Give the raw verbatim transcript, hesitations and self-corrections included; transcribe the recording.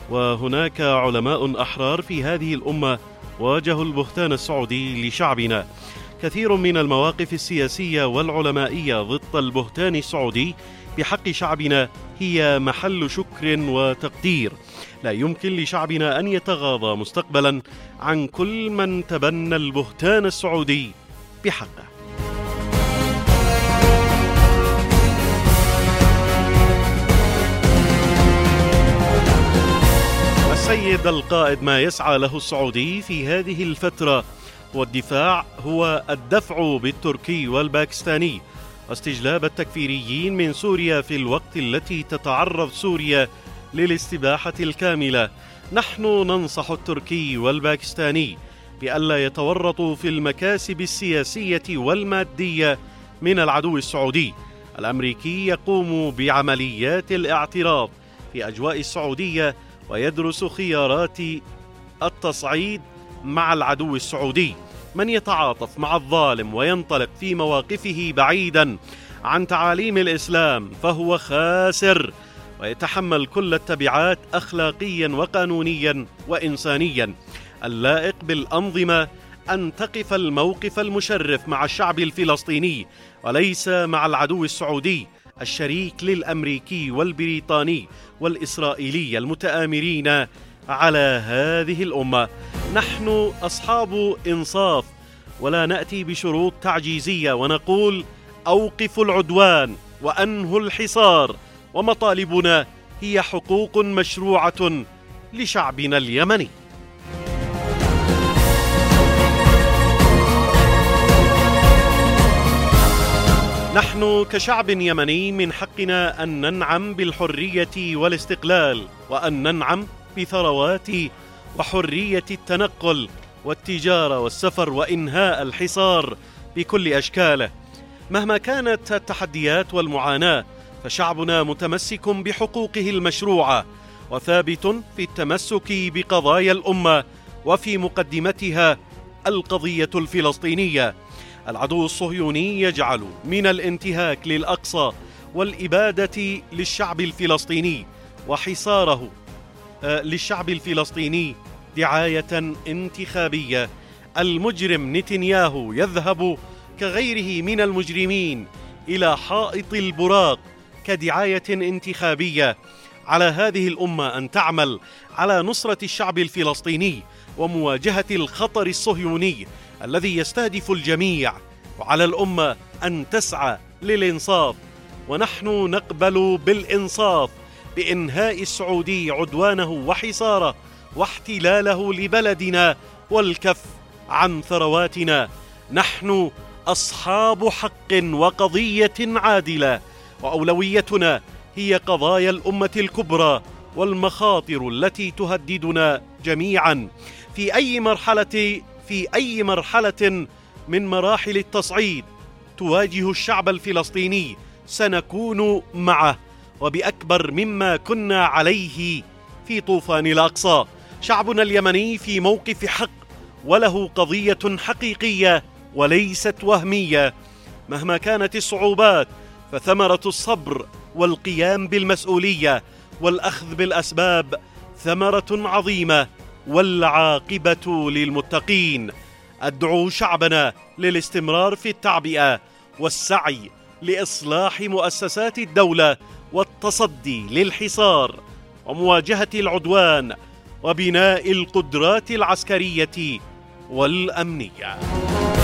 وهناك علماء أحرار في هذه الأمة واجهوا البهتان السعودي لشعبنا. كثير من المواقف السياسية والعلمائية ضد البهتان السعودي بحق شعبنا هي محل شكر وتقدير. لا يمكن لشعبنا أن يتغاضى مستقبلا عن كل من تبنى البهتان السعودي بحقه. السيد القائد، ما يسعى له السعودي في هذه الفترة هو الدفاع هو الدفع بالتركي والباكستاني واستجلاب التكفيريين من سوريا في الوقت التي تتعرض سوريا للاستباحة الكاملة. نحن ننصح التركي والباكستاني بألا يتورطوا في المكاسب السياسية والمادية من العدو السعودي. الأمريكي يقوم بعمليات الاعتراض في أجواء السعودية ويدرس خيارات التصعيد مع العدو السعودي. من يتعاطف مع الظالم وينطلق في مواقفه بعيدا عن تعاليم الإسلام فهو خاسر ويتحمل كل التبعات أخلاقيا وقانونيا وإنسانيا. اللائق بالأنظمة أن تقف الموقف المشرف مع الشعب الفلسطيني وليس مع العدو السعودي الشريك للأمريكي والبريطاني والإسرائيلي المتآمرين على هذه الأمة. نحن أصحاب إنصاف ولا نأتي بشروط تعجيزية ونقول أوقفوا العدوان وأنهوا الحصار، ومطالبنا هي حقوق مشروعة لشعبنا اليمني. نحن كشعب يمني من حقنا أن ننعم بالحرية والاستقلال، وأن ننعم بثروات وحرية التنقل والتجارة والسفر وإنهاء الحصار بكل أشكاله. مهما كانت التحديات والمعاناة فشعبنا متمسك بحقوقه المشروعة وثابت في التمسك بقضايا الأمة وفي مقدمتها القضية الفلسطينية. العدو الصهيوني يجعل من الانتهاك للأقصى والإبادة للشعب الفلسطيني وحصاره آه للشعب الفلسطيني دعاية انتخابية. المجرم نتنياهو يذهب كغيره من المجرمين إلى حائط البراق كدعاية انتخابية. على هذه الأمة أن تعمل على نصرة الشعب الفلسطيني ومواجهة الخطر الصهيوني الذي يستهدف الجميع، وعلى الأمة أن تسعى للإنصاف. ونحن نقبل بالإنصاف بإنهاء السعودي عدوانه وحصاره واحتلاله لبلدنا والكف عن ثرواتنا. نحن أصحاب حق وقضية عادلة، وأولويتنا هي قضايا الأمة الكبرى والمخاطر التي تهددنا جميعا. في أي مرحلة في أي مرحلة من مراحل التصعيد تواجه الشعب الفلسطيني سنكون معه وبأكبر مما كنا عليه في طوفان الأقصى. شعبنا اليمني في موقف حق وله قضية حقيقية وليست وهمية. مهما كانت الصعوبات فثمرة الصبر والقيام بالمسؤولية والأخذ بالأسباب ثمرة عظيمة، والعاقبة للمتقين. أدعو شعبنا للاستمرار في التعبئة والسعي لإصلاح مؤسسات الدولة والتصدي للحصار ومواجهة العدوان وبناء القدرات العسكرية والأمنية.